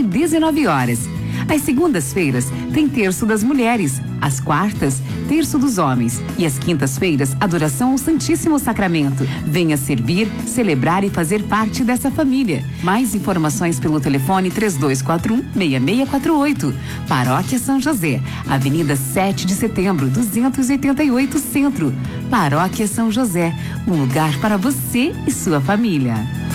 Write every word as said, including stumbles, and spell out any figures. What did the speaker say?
dezenove horas. Às segundas-feiras, tem Terço das Mulheres. Às quartas, Terço dos Homens. E às quintas-feiras, adoração ao Santíssimo Sacramento. Venha servir, celebrar e fazer parte dessa família. Mais informações pelo telefone três dois quatro um, seis seis quatro oito. Paróquia São José, Avenida sete de Setembro, duzentos e oitenta e oito, Centro. Paróquia São José, um lugar para você e sua família.